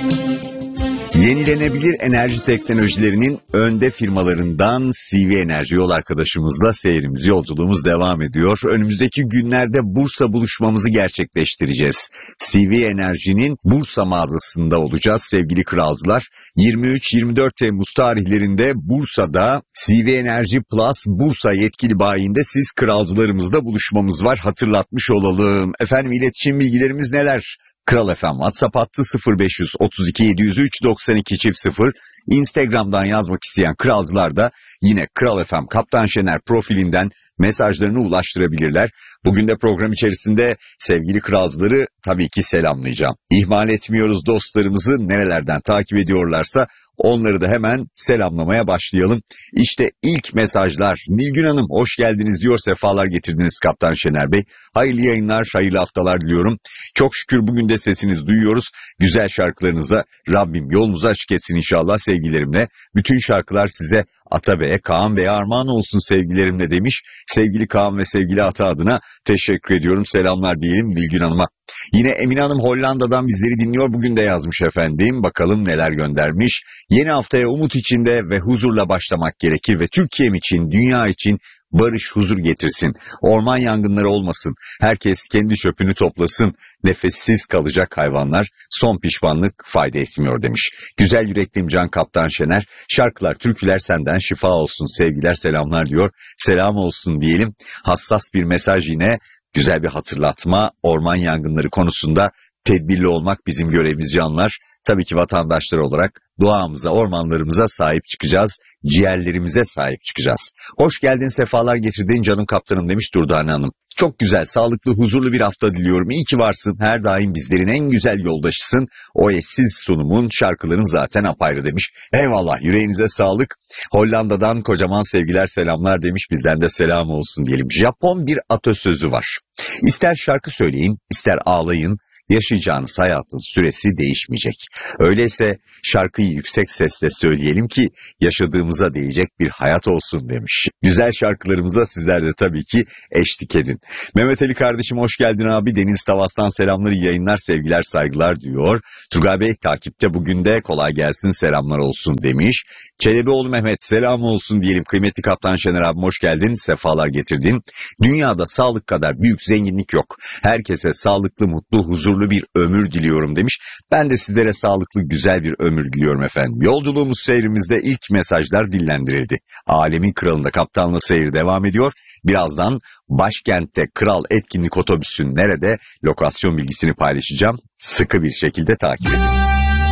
Yenilenebilir enerji teknolojilerinin önde firmalarından CV Enerji yol arkadaşımızla seyrimiz, yolculuğumuz devam ediyor. Önümüzdeki günlerde Bursa buluşmamızı gerçekleştireceğiz. CV Enerji'nin Bursa mağazasında olacağız sevgili kralcılar. 23-24 Temmuz tarihlerinde Bursa'da CV Enerji Plus Bursa yetkili bayinde siz kralcılarımızla buluşmamız var. Hatırlatmış olalım. Efendim iletişim bilgilerimiz neler? Kral FM WhatsApp hattı 0532 703 92 0. Instagram'dan yazmak isteyen kralcılar da yine Kral FM Kaptan Şener profilinden mesajlarını ulaştırabilirler. Bugün de program içerisinde sevgili kralcıları tabii ki selamlayacağım. İhmal etmiyoruz dostlarımızı, nerelerden takip ediyorlarsa onları da hemen selamlamaya başlayalım. İşte ilk mesajlar. Nilgün Hanım hoş geldiniz diyor, sefalar getirdiniz Kaptan Şener Bey. Hayırlı yayınlar, hayırlı haftalar diliyorum. Çok şükür bugün de sesinizi duyuyoruz. Güzel şarkılarınızla Rabbim yolunuzu açık etsin inşallah sevgilerimle. Bütün şarkılar size, Ata Bey'e, Kaan Bey'e armağan olsun sevgilerimle demiş. Sevgili Kaan ve sevgili Ata adına teşekkür ediyorum. Selamlar diyelim Nilgün Hanım'a. Yine Emine Hanım Hollanda'dan bizleri dinliyor. Bugün de yazmış efendim. Bakalım neler göndermiş. Yeni haftaya umut içinde ve huzurla başlamak gerekir ve Türkiye'm için, dünya için barış, huzur getirsin. Orman yangınları olmasın. Herkes kendi çöpünü toplasın. Nefessiz kalacak hayvanlar. Son pişmanlık fayda etmiyor demiş. Güzel yüreklim Can Kaptan Şener. Şarkılar, türküler senden şifa olsun. Sevgiler, selamlar diyor. Selam olsun diyelim. Hassas bir mesaj yine. Güzel bir hatırlatma. Orman yangınları konusunda tedbirli olmak bizim görevimiz canlar. Tabii ki vatandaşlar olarak doğamıza, ormanlarımıza sahip çıkacağız. Ciğerlerimize sahip çıkacağız. Hoş geldin, sefalar getirdin canım kaptanım demiş Durdane Hanım. Çok güzel, sağlıklı, huzurlu bir hafta diliyorum. İyi ki varsın. Her daim bizlerin en güzel yoldaşısın. O eşsiz sunumun, şarkıların zaten apayrı demiş. Eyvallah, yüreğinize sağlık. Hollanda'dan kocaman sevgiler, selamlar demiş. Bizden de selam olsun diyelim. Japon bir atasözü var. İster şarkı söyleyin, ister ağlayın. Yaşayacağınız hayatın süresi değişmeyecek. Öyleyse şarkıyı yüksek sesle söyleyelim ki yaşadığımıza değecek bir hayat olsun demiş. Güzel şarkılarımıza sizler de tabii ki eşlik edin. Mehmet Ali kardeşim hoş geldin abi. Deniz Tavas'tan selamları, yayınlar, sevgiler, saygılar diyor. Turgay Bey takipte, bugün de kolay gelsin, selamlar olsun demiş. Çelebioğlu Mehmet selam olsun diyelim. Kıymetli Kaptan Şener abim hoş geldin, sefalar getirdin. Dünyada sağlık kadar büyük zenginlik yok. Herkese sağlıklı, mutlu, huzurlu bir ömür diliyorum demiş. Ben de sizlere sağlıklı, güzel bir ömür diliyorum efendim. Yolculuğumuz seyrimizde ilk mesajlar dillendirildi. Alemin Kralı'nda kaptanla seyir devam ediyor. Birazdan başkentte Kral etkinlik otobüsün nerede, lokasyon bilgisini paylaşacağım. Sıkı bir şekilde takip edin.